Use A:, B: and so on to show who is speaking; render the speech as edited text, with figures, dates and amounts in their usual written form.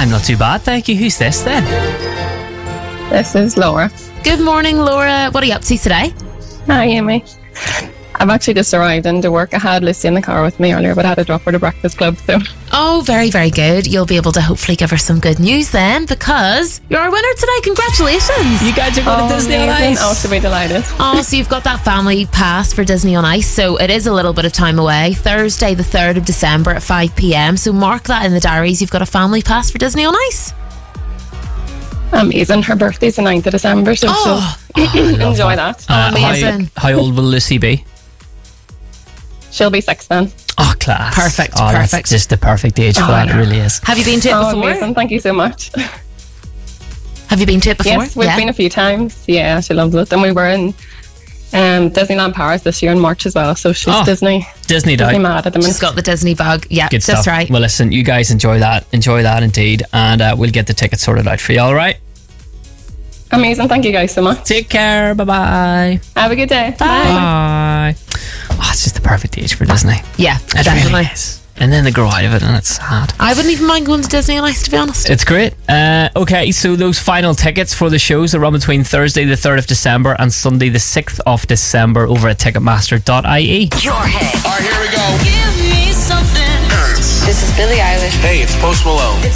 A: I'm not too bad, thank you. Who's this then?
B: This is Laura.
C: Good morning, Laura. What are you up to today?
B: Hi, Amy. I've actually just arrived into work. I had Lucy in the car with me earlier, but I had to drop her to breakfast club, so...
C: Oh, very, very good. You'll be able to hopefully give her some good news then, because you're our winner today. Congratulations.
A: You guys are going to Disney on Ice.
B: Oh, she'll be delighted.
C: Oh, so you've got that family pass for Disney on Ice, so it is a little bit of time away. Thursday, the 3rd of December at 5 p.m. So mark that in the diaries. You've got a family pass for Disney on Ice.
B: Amazing. Her birthday's the 9th of December, so she'll enjoy that.
C: Amazing.
A: How old will Lucy be?
B: She'll be 6 then.
A: Oh, class.
C: Perfect,
A: Oh,
C: perfect.
A: That's just the perfect age for that, it really is.
C: Have you been to it before?
B: Amazing. Thank you so much.
C: Have you been to it before?
B: Yes, we've been a few times. Yeah, she loves it. And we were in Disneyland Paris this year in March as well, so she's Disney
A: dog.
B: mad at the minute.
C: She's got the Disney bug. Yeah,
A: Good
C: that's
A: stuff.
C: right.
A: Well, listen, you guys enjoy that indeed, and we'll get the tickets sorted out for you, all right?
B: Amazing. Thank you guys so much.
A: Take care. Bye-bye.
B: Have a good day.
A: Bye. Oh, it's just the perfect age for Disney.
C: Yeah,
A: It
C: definitely.
A: really is. And then they grow out of it and it's sad.
C: I wouldn't even mind going to Disney on Ice, to be honest.
A: It's great. Okay, so those final tickets for the shows are run between Thursday the 3rd of December and Sunday the 6th of December over at Ticketmaster.ie.
D: Your hit.
E: All right, here we go.
D: Give me something.
E: Dance.
D: This is Billie Eilish.
E: Hey, it's Post Malone.